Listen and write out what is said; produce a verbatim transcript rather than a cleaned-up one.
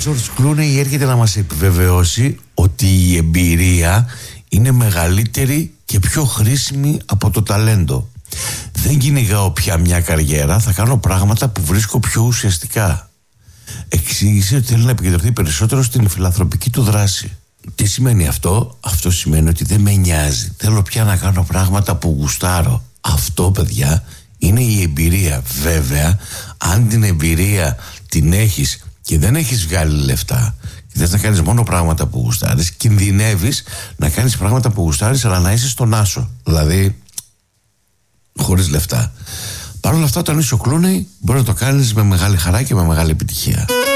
George Clooney έρχεται να μας επιβεβαιώσει ότι η εμπειρία είναι μεγαλύτερη και πιο χρήσιμη από το ταλέντο. Δεν κυνηγάω πια μια καριέρα, θα κάνω πράγματα που βρίσκω πιο ουσιαστικά. Εξήγησε ότι θέλει να επικεντρωθεί περισσότερο στην φιλανθρωπική του δράση. Τι σημαίνει αυτό? Αυτό σημαίνει ότι δεν με νοιάζει. Θέλω πια να κάνω πράγματα που γουστάρω. Αυτό, παιδιά, είναι η εμπειρία. Βέβαια, αν την εμπειρία την έχεις και δεν έχεις βγάλει λεφτά και θες να κάνεις μόνο πράγματα που γουστάρεις, κινδυνεύεις να κάνεις πράγματα που γουστάρεις αλλά να είσαι στον άσο. Δηλαδή, χωρίς λεφτά. Παρ' όλα αυτά, όταν είσαι ο Clooney, μπορεί να το κάνεις με μεγάλη χαρά και με μεγάλη επιτυχία.